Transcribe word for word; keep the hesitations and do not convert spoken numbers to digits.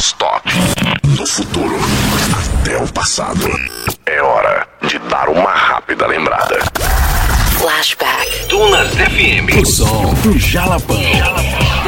Non-stop. Do futuro até o passado. É hora de dar uma rápida lembrada. Flashback. Dunas F M. O som do Jalapão.